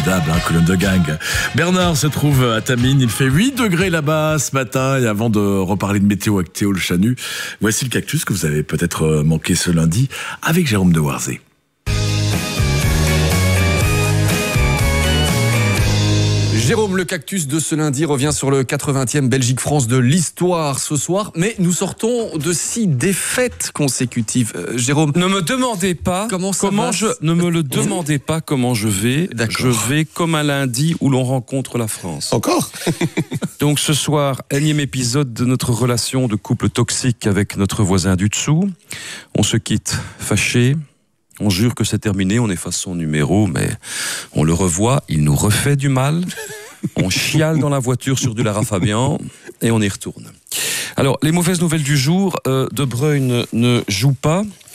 Colonne de gang. Bernard se trouve à Tamines, il fait 8 degrés là-bas ce matin et avant de reparler de météo avec Théo Le Chanu, voici le cactus que vous avez peut-être manqué ce lundi avec Jérôme de Warzé. Jérôme, le cactus de ce lundi revient sur le 80e Belgique-France de l'histoire ce soir, mais nous sortons de 6 défaites consécutives. Jérôme, ne me demandez pas ne me le demandez pas comment je vais. D'accord. Je vais comme un lundi où l'on rencontre la France. Encore? Donc ce soir, énième épisode de notre relation de couple toxique avec notre voisin du dessous. On se quitte fâché. On jure que c'est terminé, on efface son numéro, mais on le revoit, il nous refait du mal. On chiale dans la voiture sur du Lara Fabian et on y retourne. Alors, les mauvaises nouvelles du jour, De Bruyne ne joue pas.